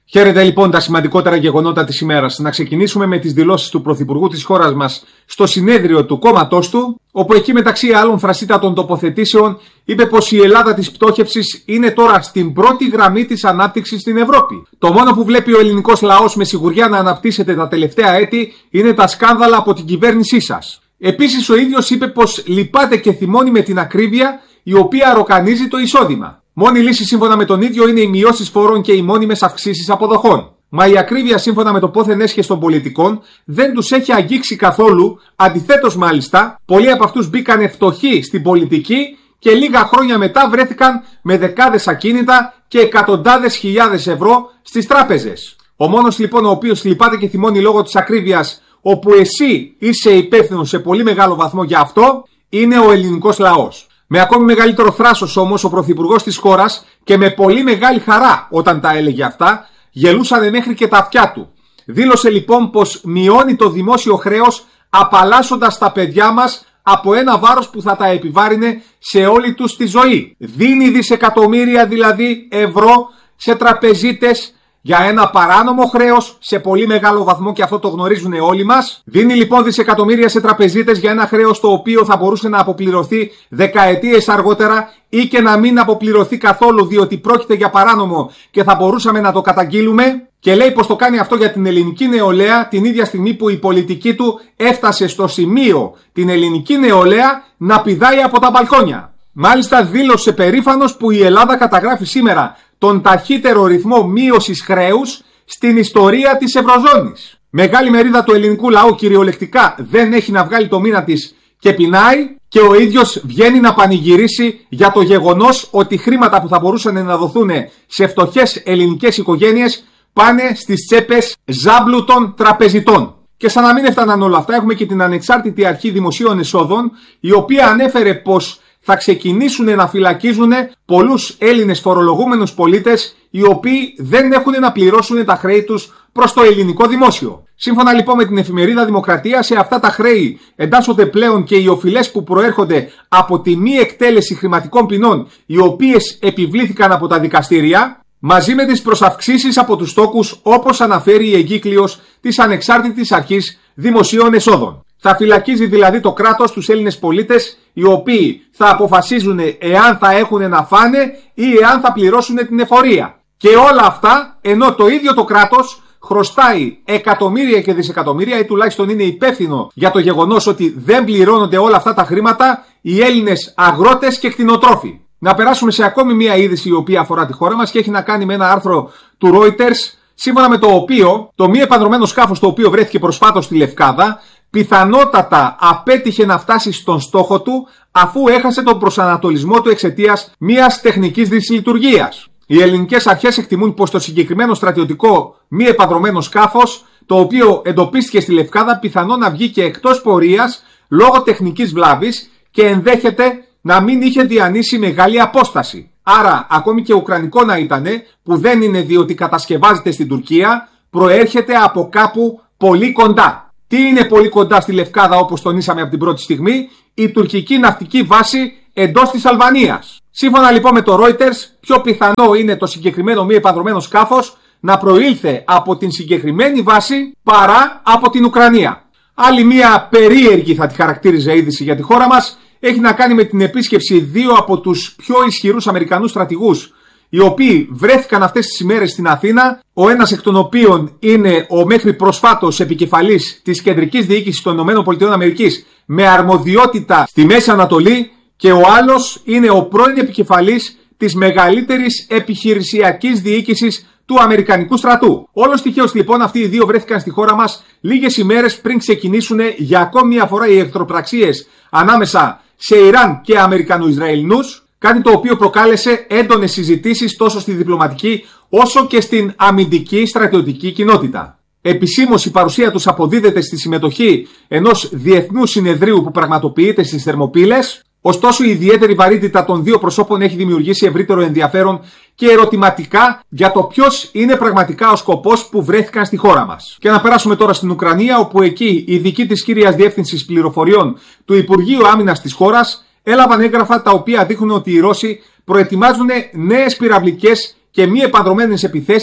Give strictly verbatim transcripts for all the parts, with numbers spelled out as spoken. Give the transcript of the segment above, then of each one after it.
Χαίρετε λοιπόν τα σημαντικότερα γεγονότα της ημέρας. Να ξεκινήσουμε με τις δηλώσεις του Πρωθυπουργού της χώρας μας στο συνέδριο του κόμματός του, όπου εκεί μεταξύ άλλων φρασίτατων τοποθετήσεων είπε πως η Ελλάδα της πτώχευσης είναι τώρα στην πρώτη γραμμή της ανάπτυξης στην Ευρώπη. Το μόνο που βλέπει ο ελληνικός λαός με σιγουριά να αναπτύσσεται τα τελευταία έτη είναι τα σκάνδαλα από την κυβέρνησή σας. Επίσης ο ίδιος είπε πως λυπάται και θυμώνει με την ακρίβεια η οποία ροκανίζει το εισόδημα. Μόνη λύση σύμφωνα με τον ίδιο είναι οι μειώσεις φόρων και οι μόνιμες αυξήσεις αποδοχών. Μα η ακρίβεια σύμφωνα με το πόθεν έσχες των πολιτικών δεν τους έχει αγγίξει καθόλου, αντιθέτως μάλιστα, πολλοί από αυτούς μπήκανε φτωχοί στην πολιτική και λίγα χρόνια μετά βρέθηκαν με δεκάδες ακίνητα και εκατοντάδες χιλιάδες ευρώ στις τράπεζες. Ο μόνος λοιπόν ο οποίος λυπάται και θυμώνει λόγω της ακρίβειας, όπου εσύ είσαι υπεύθυνος σε πολύ μεγάλο βαθμό για αυτό, είναι ο ελληνικός λαός. Με ακόμη μεγαλύτερο θράσος όμως ο πρωθυπουργός της χώρας και με πολύ μεγάλη χαρά όταν τα έλεγε αυτά, γελούσανε μέχρι και τα αυτιά του. Δήλωσε λοιπόν πως μειώνει το δημόσιο χρέος απαλλάσσοντας τα παιδιά μας από ένα βάρος που θα τα επιβάρυνε σε όλη τους τη ζωή. Δίνει δισεκατομμύρια δηλαδή ευρώ σε τραπεζίτες για ένα παράνομο χρέος σε πολύ μεγάλο βαθμό και αυτό το γνωρίζουν όλοι μας. Δίνει λοιπόν δισεκατομμύρια σε τραπεζίτες για ένα χρέος το οποίο θα μπορούσε να αποπληρωθεί δεκαετίες αργότερα ή και να μην αποπληρωθεί καθόλου διότι πρόκειται για παράνομο και θα μπορούσαμε να το καταγγείλουμε. Και λέει πως το κάνει αυτό για την ελληνική νεολαία την ίδια στιγμή που η πολιτική του έφτασε στο σημείο την ελληνική νεολαία να πηδάει από τα μπαλκόνια. Μάλιστα δήλωσε περήφανος που η Ελλάδα καταγράφει σήμερα τον ταχύτερο ρυθμό μείωσης χρέους στην ιστορία της Ευρωζώνης. Μεγάλη μερίδα του ελληνικού λαού κυριολεκτικά δεν έχει να βγάλει το μήνα της και πεινάει και ο ίδιος βγαίνει να πανηγυρίσει για το γεγονός ότι χρήματα που θα μπορούσαν να δοθούν σε φτωχές ελληνικές οικογένειες πάνε στις τσέπες ζάμπλουτων τραπεζιτών. Και σαν να μην έφταναν όλα αυτά, έχουμε και την Ανεξάρτητη Αρχή Δημοσίων Εσόδων, η οποία ανέφερε πως θα ξεκινήσουν να φυλακίζουν πολλούς Έλληνες φορολογούμενους πολίτες οι οποίοι δεν έχουν να πληρώσουν τα χρέη τους προς το ελληνικό δημόσιο. Σύμφωνα λοιπόν με την εφημερίδα Δημοκρατία, σε αυτά τα χρέη εντάσσονται πλέον και οι οφειλές που προέρχονται από τη μη εκτέλεση χρηματικών ποινών οι οποίες επιβλήθηκαν από τα δικαστήρια, μαζί με τις προσαυξήσεις από τους τόκους όπως αναφέρει η εγκύκλειος της Ανεξάρτητης Αρχής Δημοσίων Εσόδων. Θα φυλακίζει δηλαδή το κράτος τους Έλληνες πολίτες οι οποίοι θα αποφασίζουν εάν θα έχουν να φάνε ή εάν θα πληρώσουν την εφορία. Και όλα αυτά ενώ το ίδιο το κράτος χρωστάει εκατομμύρια και δισεκατομμύρια ή τουλάχιστον είναι υπεύθυνο για το γεγονός ότι δεν πληρώνονται όλα αυτά τα χρήματα οι Έλληνες αγρότες και κτηνοτρόφοι. Να περάσουμε σε ακόμη μία είδηση η οποία αφορά τη χώρα μας και έχει να κάνει με ένα άρθρο του Reuters, σύμφωνα με το οποίο το μη επανδρωμένο σκάφος το οποίο βρέθηκε προσφάτως στη Λευκάδα πιθανότατα απέτυχε να φτάσει στον στόχο του αφού έχασε τον προσανατολισμό του εξαιτίας μιας τεχνικής δυσλειτουργίας. Οι ελληνικές αρχές εκτιμούν πως το συγκεκριμένο στρατιωτικό μη επανδρωμένο σκάφος, το οποίο εντοπίστηκε στη Λευκάδα, πιθανόν να βγήκε εκτός πορείας λόγω τεχνικής βλάβης και ενδέχεται να μην είχε διανύσει μεγάλη απόσταση. Άρα, ακόμη και ουκρανικό να ήτανε, που δεν είναι διότι κατασκευάζεται στην Τουρκία, προέρχεται από κάπου πολύ κοντά. Τι είναι πολύ κοντά στη Λευκάδα, όπως τονίσαμε από την πρώτη στιγμή? Η τουρκική ναυτική βάση εντός της Αλβανίας. Σύμφωνα λοιπόν με το Reuters, πιο πιθανό είναι το συγκεκριμένο μη επανδρωμένο σκάφος να προήλθε από την συγκεκριμένη βάση παρά από την Ουκρανία. Άλλη μια περίεργη θα τη χαρακτήριζε είδηση για τη χώρα μας έχει να κάνει με την επίσκεψη δύο από τους πιο ισχυρούς Αμερικανούς στρατηγούς, οι οποίοι βρέθηκαν αυτές τις ημέρες στην Αθήνα, ο ένας εκ των οποίων είναι ο μέχρι προσφάτως επικεφαλής της κεντρικής διοίκησης των ΗΠΑ με αρμοδιότητα στη Μέση Ανατολή και ο άλλος είναι ο πρώην επικεφαλής της μεγαλύτερης επιχειρησιακής διοίκησης του Αμερικανικού στρατού. Όλος τυχαίως λοιπόν αυτοί οι δύο βρέθηκαν στη χώρα μας λίγες ημέρες πριν ξεκινήσουν για ακόμη μια φορά οι εχθροπραξίες ανάμεσα σε Ιράν και Αμερικανο-Ισραηλινούς, κάτι το οποίο προκάλεσε έντονες συζητήσεις τόσο στη διπλωματική όσο και στην αμυντική στρατιωτική κοινότητα. Επισήμως η παρουσία τους αποδίδεται στη συμμετοχή ενός διεθνούς συνεδρίου που πραγματοποιείται στις Θερμοπύλες. Ωστόσο, η ιδιαίτερη βαρύτητα των δύο προσώπων έχει δημιουργήσει ευρύτερο ενδιαφέρον και ερωτηματικά για το ποιος είναι πραγματικά ο σκοπός που βρέθηκαν στη χώρα μας. Και να περάσουμε τώρα στην Ουκρανία, όπου εκεί οι ειδικοί της κύριας διεύθυνσης πληροφοριών του Υπουργείου Άμυνας της χώρας έλαβαν έγγραφα τα οποία δείχνουν ότι οι Ρώσοι προετοιμάζουν νέες πυραυλικές και μη επανδρωμένες επιθέσεις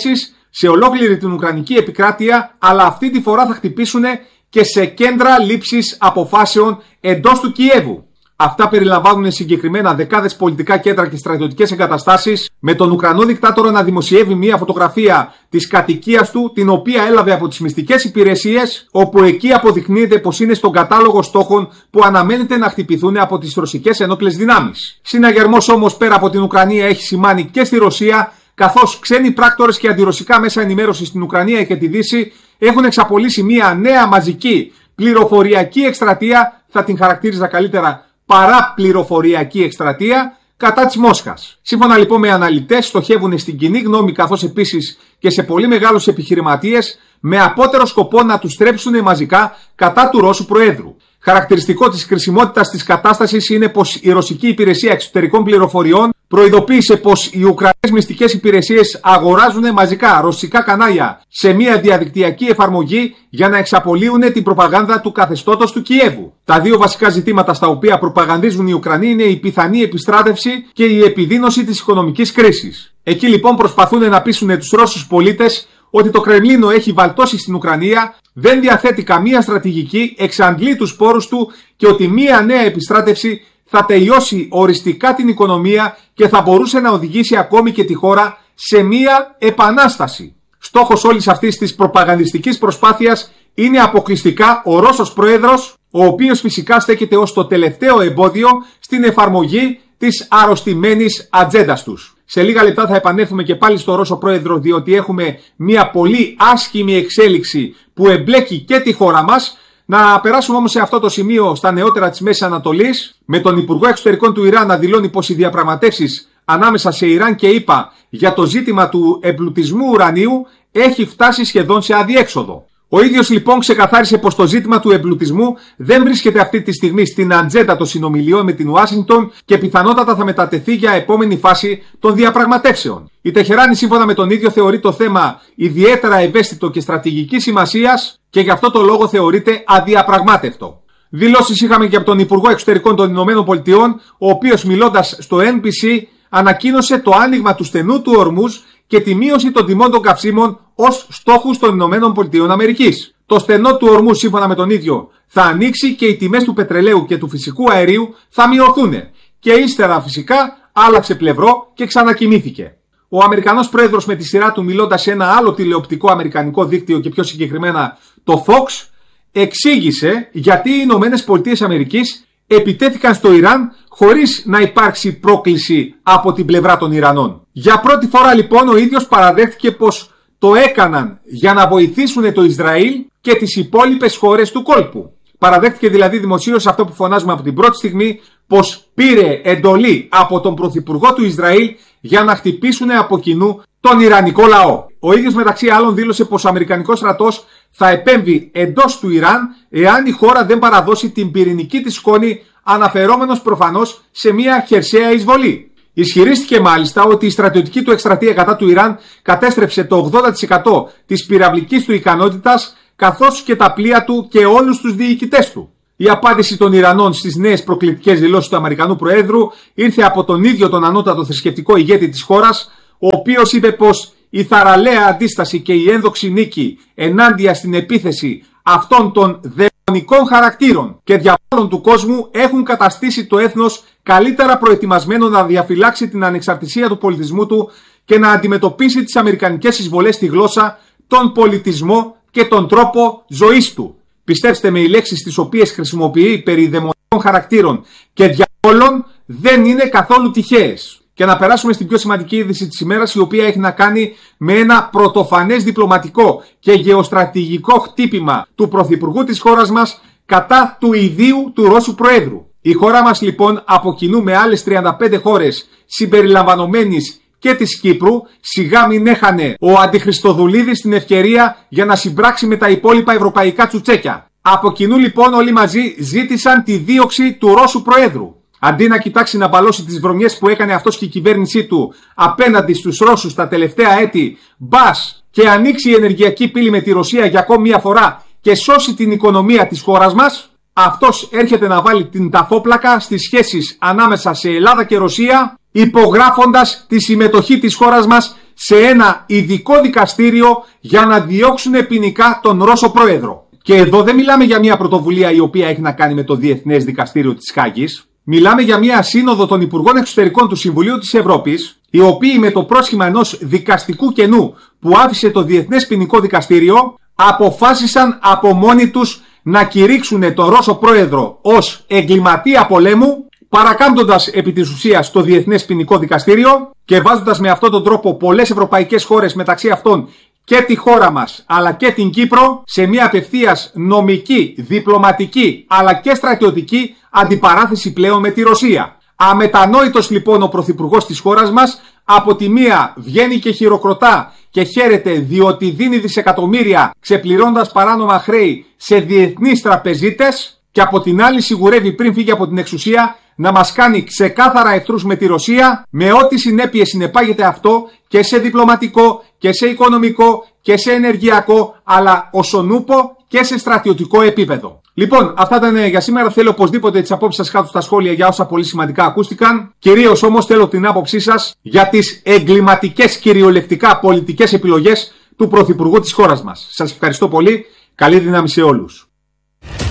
σε ολόκληρη την Ουκρανική επικράτεια, αλλά αυτή τη φορά θα χτυπήσουν και σε κέντρα λήψης αποφάσεων εντός του Κιέβου. Αυτά περιλαμβάνουν συγκεκριμένα δεκάδες πολιτικά κέντρα και στρατιωτικές εγκαταστάσεις, με τον Ουκρανό δικτάτορα να δημοσιεύει μια φωτογραφία της κατοικίας του, την οποία έλαβε από τις μυστικές υπηρεσίες, όπου εκεί αποδεικνύεται πως είναι στον κατάλογο στόχων που αναμένεται να χτυπηθούν από τις ρωσικές ενόπλες δυνάμεις. Συναγερμός όμως πέρα από την Ουκρανία έχει σημάνει και στη Ρωσία, καθώς ξένοι πράκτορες και αντιρωσικά μέσα ενημέρωσης στην Ουκρανία και τη Δύση έχουν εξαπολύσει μια νέα μαζική πληροφοριακή εκστρατεία, θα την χαρακτήριζα καλύτερα παραπληροφοριακή εκστρατεία, κατά της Μόσχας. Σύμφωνα λοιπόν με αναλυτές, στοχεύουν στην κοινή γνώμη καθώς επίσης και σε πολύ μεγάλους επιχειρηματίες, με απότερο σκοπό να τους στρέψουν μαζικά κατά του Ρώσου Προέδρου. Χαρακτηριστικό της κρισιμότητας της κατάστασης είναι πως η Ρωσική Υπηρεσία Εξωτερικών Πληροφοριών προειδοποίησε πως οι Ουκρανικές μυστικές υπηρεσίες αγοράζουν μαζικά ρωσικά κανάλια σε μια διαδικτυακή εφαρμογή για να εξαπολύουν την προπαγάνδα του καθεστώτος του Κιέβου. Τα δύο βασικά ζητήματα στα οποία προπαγανδίζουν οι Ουκρανοί είναι η πιθανή επιστράτευση και η επιδείνωση της οικονομικής κρίσης. Εκεί λοιπόν προσπαθούν να πείσουν τους Ρώσους πολίτες ότι το Κρεμλίνο έχει βαλτώσει στην Ουκρανία, δεν διαθέτει καμία στρατηγική, εξαντλεί τους πόρους του και ότι μία νέα επιστράτευση θα τελειώσει οριστικά την οικονομία και θα μπορούσε να οδηγήσει ακόμη και τη χώρα σε μία επανάσταση. Στόχος όλης αυτής της προπαγανδιστικής προσπάθειας είναι αποκλειστικά ο Ρώσος Πρόεδρος, ο οποίος φυσικά στέκεται ως το τελευταίο εμπόδιο στην εφαρμογή της αρρωστημένης ατζέντας τους. Σε λίγα λεπτά θα επανέλθουμε και πάλι στο Ρώσο Πρόεδρο, διότι έχουμε μια πολύ άσχημη εξέλιξη που εμπλέκει και τη χώρα μας. Να περάσουμε όμως σε αυτό το σημείο στα νεότερα της Μέσης Ανατολής, με τον Υπουργό Εξωτερικών του Ιράν να δηλώνει πως οι διαπραγματεύσεις ανάμεσα σε Ιράν και ΗΠΑ για το ζήτημα του εμπλουτισμού ουρανίου έχει φτάσει σχεδόν σε αδιέξοδο. Ο ίδιος λοιπόν ξεκαθάρισε πως το ζήτημα του εμπλουτισμού δεν βρίσκεται αυτή τη στιγμή στην ατζέντα των συνομιλιών με την Ουάσιγκτον και πιθανότατα θα μετατεθεί για επόμενη φάση των διαπραγματεύσεων. Η Τεχεράνη σύμφωνα με τον ίδιο θεωρεί το θέμα ιδιαίτερα ευαίσθητο και στρατηγικής σημασίας και γι' αυτό το λόγο θεωρείται αδιαπραγμάτευτο. Δηλώσεις είχαμε και από τον Υπουργό Εξωτερικών των Ηνωμένων Πολιτειών, ο οποίος μιλώντας στο Εν Μπι Σι ανακοίνωσε το άνοιγμα του στενού του Ορμούζ και τη μείωση των τιμών των καυσίμων ως στόχους των Ηνωμένων Πολιτειών Αμερικής. Το στενό του Ορμούζ σύμφωνα με τον ίδιο θα ανοίξει και οι τιμές του πετρελαίου και του φυσικού αερίου θα μειωθούν. Και ύστερα φυσικά άλλαξε πλευρό και ξανακοιμήθηκε. Ο Αμερικανός Πρόεδρος με τη σειρά του μιλώντας σε ένα άλλο τηλεοπτικό αμερικανικό δίκτυο και πιο συγκεκριμένα το Fox εξήγησε γιατί οι Ηνωμένες Πολιτείες Αμερικής επιτέθηκαν στο Ιράν χωρίς να υπάρξει πρόκληση από την πλευρά των Ιρανών. Για πρώτη φορά λοιπόν ο ίδιος παραδέχτηκε πως το έκαναν για να βοηθήσουν το Ισραήλ και τις υπόλοιπες χώρες του κόλπου. Παραδέχτηκε δηλαδή δημοσίως αυτό που φωνάζουμε από την πρώτη στιγμή, πως πήρε εντολή από τον Πρωθυπουργό του Ισραήλ για να χτυπήσουν από κοινού τον Ιρανικό λαό. Ο ίδιος μεταξύ άλλων δήλωσε πως ο Αμερικανικός στρατός θα επέμβει εντός του Ιράν εάν η χώρα δεν παραδώσει την πυρηνική της σκόνη, αναφερόμενος προφανώς σε μια χερσαία εισβολή. Ισχυρίστηκε μάλιστα ότι η στρατιωτική του εκστρατεία κατά του Ιράν κατέστρεψε το ογδόντα τοις εκατό της πυραυλικής του ικανότητας, καθώς και τα πλοία του και όλους τους διοικητές του. Η απάντηση των Ιρανών στις νέες προκλητικές δηλώσεις του Αμερικανού Προέδρου ήρθε από τον ίδιο τον ανώτατο θρησκευτικό ηγέτη της χώρας, ο οποίος είπε πως η θαραλέα αντίσταση και η ένδοξη νίκη ενάντια στην επίθεση αυτών των δαιμονικών χαρακτήρων και διαβόλων του κόσμου έχουν καταστήσει το έθνος καλύτερα προετοιμασμένο να διαφυλάξει την ανεξαρτησία του πολιτισμού του και να αντιμετωπίσει τις αμερικανικές εισβολές στη γλώσσα, τον πολιτισμό και τον τρόπο ζωής του. Πιστέψτε με, οι λέξεις τις οποίες χρησιμοποιεί περί δαιμονικών χαρακτήρων και διαβόλων δεν είναι καθόλου τυχαίες. Και να περάσουμε στην πιο σημαντική είδηση της ημέρας, η οποία έχει να κάνει με ένα πρωτοφανές διπλωματικό και γεωστρατηγικό χτύπημα του Πρωθυπουργού της χώρας μας κατά του ιδίου του Ρώσου Προέδρου. Η χώρα μας λοιπόν από κοινού με άλλες τριάντα πέντε χώρες συμπεριλαμβανομένης και της Κύπρου σιγά μην έχανε ο Αντιχριστοδουλίδης την ευκαιρία για να συμπράξει με τα υπόλοιπα ευρωπαϊκά τσουτσέκια. Από κοινού λοιπόν όλοι μαζί ζήτησαν τη δίωξη του Ρώσου Προέδρου. Αντί να κοιτάξει να μπαλώσει τις βρωμιές που έκανε αυτός και η κυβέρνησή του απέναντι στους Ρώσους τα τελευταία έτη, μπας και ανοίξει η ενεργειακή πύλη με τη Ρωσία για ακόμη μια φορά και σώσει την οικονομία της χώρας μας, αυτός έρχεται να βάλει την ταφόπλακα στις σχέσεις ανάμεσα σε Ελλάδα και Ρωσία, υπογράφοντας τη συμμετοχή της χώρας μας σε ένα ειδικό δικαστήριο για να διώξουν ποινικά τον Ρώσο πρόεδρο. Και εδώ δεν μιλάμε για μια πρωτοβουλία η οποία έχει να κάνει με το Διεθνές Δικαστήριο της Χάγης. Μιλάμε για μια σύνοδο των Υπουργών Εξωτερικών του Συμβουλίου της Ευρώπης, οι οποίοι με το πρόσχημα ενός δικαστικού κενού που άφησε το Διεθνές Ποινικό Δικαστήριο, αποφάσισαν από μόνοι τους να κηρύξουν τον Ρώσο πρόεδρο ως εγκληματία πολέμου, παρακάμπτοντας επί της ουσίας το Διεθνές Ποινικό Δικαστήριο και βάζοντας με αυτόν τον τρόπο πολλές ευρωπαϊκές χώρες, μεταξύ αυτών και τη χώρα μας αλλά και την Κύπρο, σε μια απευθείας νομική, διπλωματική αλλά και στρατιωτική αντιπαράθεση πλέον με τη Ρωσία. Αμετανόητος λοιπόν ο πρωθυπουργός της χώρας μας, από τη μία βγαίνει και χειροκροτά και χαίρεται διότι δίνει δισεκατομμύρια ξεπληρώνοντας παράνομα χρέη σε διεθνείς τραπεζίτες, και από την άλλη σιγουρεύει πριν φύγει από την εξουσία να μας κάνει ξεκάθαρα εχθρούς με τη Ρωσία, με ό,τι συνέπειες συνεπάγεται αυτό και σε διπλωματικό και σε οικονομικό και σε ενεργειακό, αλλά όσον ούπο και σε στρατιωτικό επίπεδο. Λοιπόν, αυτά ήταν για σήμερα. Θέλω οπωσδήποτε τις απόψεις σας κάτω στα σχόλια για όσα πολύ σημαντικά ακούστηκαν. Κυρίως όμως θέλω την άποψή σας για τις εγκληματικές κυριολεκτικά πολιτικές επιλογές του Πρωθυπουργού της χώρας μας. Σας ευχαριστώ πολύ. Καλή δύναμη σε όλους.